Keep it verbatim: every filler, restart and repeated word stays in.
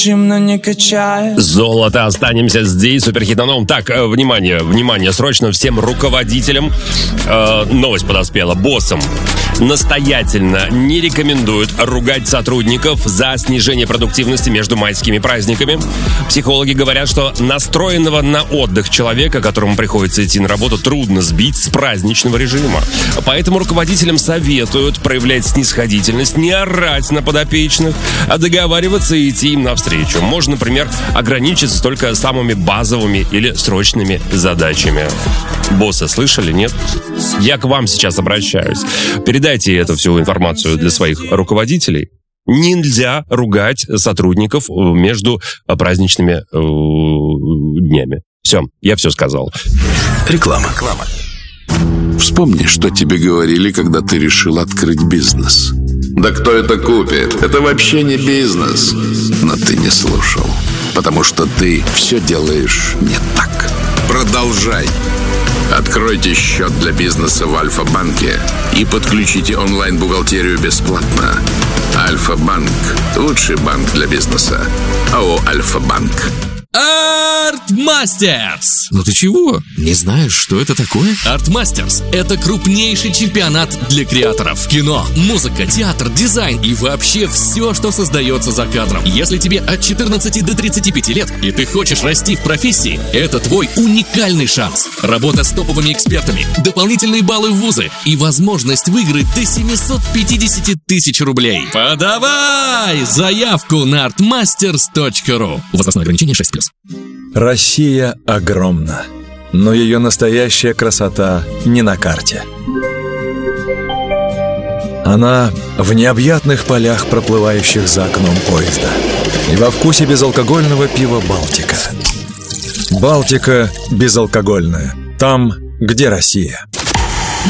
но не качает. Золото, останемся здесь. Суперхит на новом. Так, э, внимание, внимание, срочно всем руководителям. Э, новость подоспела. Боссам настоятельно не рекомендуют ругать сотрудников за снижение продуктивности между майскими праздниками. Психологи говорят, что настроенного на отдых человека, которому приходится идти на работу, трудно сбить с праздничного режима. Поэтому руководителям советуют проявлять снисходительность, не орать на подопечных, а договариваться и идти им навстречу. Можно, например, ограничиться только самыми базовыми или срочными задачами. Боссы, слышали, нет? Я к вам сейчас обращаюсь. Передайте эту всю информацию для своих руководителей. Нельзя ругать сотрудников между праздничными э, днями. Все, я все сказал. Реклама. Реклама. Вспомни, что тебе говорили, когда ты решил открыть бизнес. Да кто это купит? Это вообще не бизнес. Но ты не слушал, потому что ты все делаешь не так. Продолжай. Откройте счет для бизнеса в Альфа-банке и подключите онлайн-бухгалтерию бесплатно. Альфа-банк – лучший банк для бизнеса. АО «Альфа-банк». Артмастерс! Ну ты чего? Не знаешь, что это такое? Артмастерс – это крупнейший чемпионат для креаторов. Кино, музыка, театр, дизайн и вообще все, что создается за кадром. Если тебе от четырнадцати до тридцати пяти лет и ты хочешь расти в профессии, это твой уникальный шанс. Работа с топовыми экспертами, дополнительные баллы в вузы и возможность выиграть до семьсот пятьдесят тысяч рублей. Подавай заявку на артмастерс точка ру. Возрастное ограничение шесть плюс. Россия огромна, но ее настоящая красота не на карте. Она в необъятных полях, проплывающих за окном поезда, и во вкусе безалкогольного пива «Балтика». «Балтика» безалкогольная. Там, где Россия.